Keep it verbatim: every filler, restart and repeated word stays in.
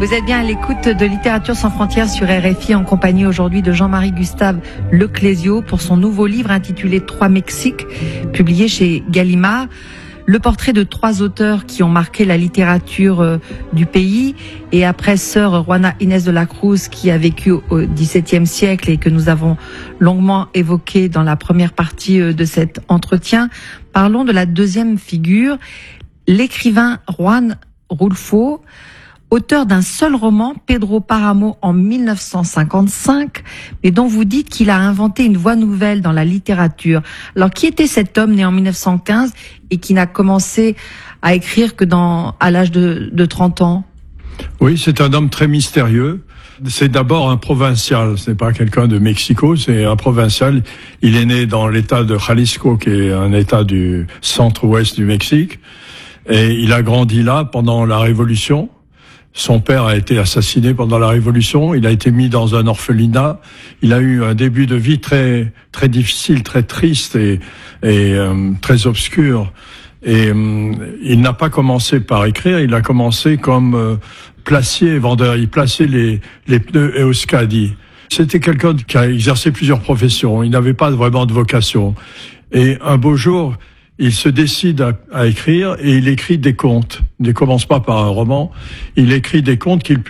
Vous êtes bien à l'écoute de Littérature sans frontières sur R F I en compagnie aujourd'hui de Jean-Marie Gustave Leclésio pour son nouveau livre intitulé Trois Mexiques, publié chez Gallimard. Le portrait de trois auteurs qui ont marqué la littérature euh, du pays. Et après sœur Juana Inés de la Cruz, qui a vécu au dix-septième siècle et que nous avons longuement évoqué dans la première partie euh, de cet entretien, parlons de la deuxième figure, l'écrivain Juan Rulfo, auteur d'un seul roman, Pedro Páramo, en mille neuf cent cinquante-cinq, mais dont vous dites qu'il a inventé une voie nouvelle dans la littérature. Alors, qui était cet homme né en mille neuf cent quinze et qui n'a commencé à écrire que dans, à l'âge de, de trente ans? Oui, c'est un homme très mystérieux. C'est d'abord un provincial, c'est pas quelqu'un de Mexico, c'est un provincial. Il est né dans l'état de Jalisco, qui est un état du centre-ouest du Mexique, et il a grandi là pendant la Révolution. Son père a été assassiné pendant la Révolution. Il a été mis dans un orphelinat. Il a eu un début de vie très très difficile, très triste et, et euh, très obscur. Et euh, il n'a pas commencé par écrire. Il a commencé comme euh, placier et vendeur. Il plaçait les les pneus Euskadi. C'était quelqu'un qui a exercé plusieurs professions. Il n'avait pas vraiment de vocation. Et un beau jour, il se décide à, à écrire et il écrit des contes. Il ne commence pas par un roman. Il écrit des contes qu'il